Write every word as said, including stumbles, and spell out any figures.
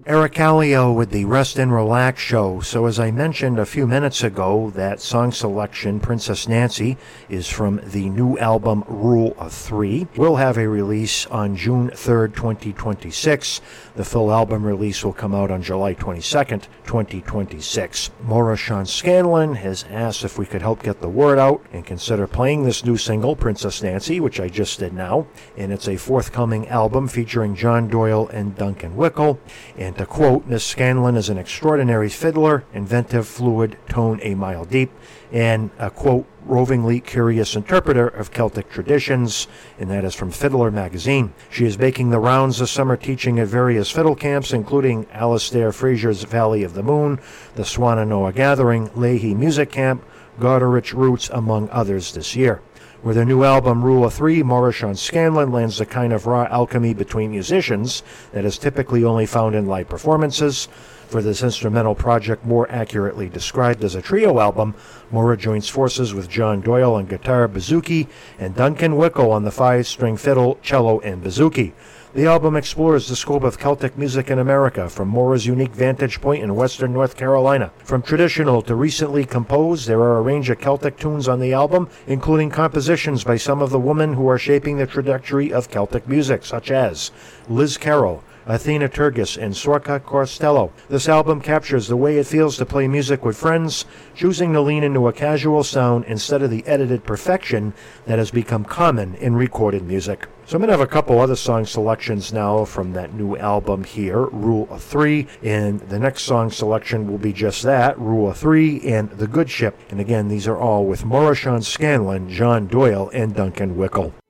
Eric Kallio with the Rest and Relax Show. So as I mentioned a few minutes ago, that song selection, Princess Nancy, is from the new album Rule of Three. We'll have a release on June third, twenty twenty-six. The full album release will come out on July twenty-second, twenty twenty-six. Maura Sean Scanlon has asked if we could help get the word out and consider playing this new single, Princess Nancy, which I just did now. And it's a forthcoming album featuring John Doyle and Duncan Wickle. And to quote, Miss Scanlon is an extraordinary fiddler, inventive, fluid, tone a mile deep, and a quote, rovingly curious interpreter of Celtic traditions, and that is from Fiddler magazine. She is making the rounds this summer, teaching at various fiddle camps, including Alistair Fraser's Valley of the Moon, the Swannanoa Gathering, Leahy Music Camp, Goderich Roots, among others this year. With her new album, Rule of Three, Maura Sean Scanlon lands the kind of raw alchemy between musicians that is typically only found in live performances. For this instrumental project, more accurately described as a trio album, Maura joins forces with John Doyle on guitar, bouzouki, and Duncan Wickle on the five-string fiddle, cello, and bouzouki. The album explores the scope of Celtic music in America from Maura's unique vantage point in western North Carolina. From traditional to recently composed, there are a range of Celtic tunes on the album, including compositions by some of the women who are shaping the trajectory of Celtic music, such as Liz Carroll, Athena Turgis, and Sorka Costello. This album captures the way it feels to play music with friends, choosing to lean into a casual sound instead of the edited perfection that has become common in recorded music. So I'm going to have a couple other song selections now from that new album here, Rule of Three, and the next song selection will be just that, Rule of Three and The Good Ship. And again, these are all with Maura Sean Scanlon, John Doyle, and Duncan Wickle.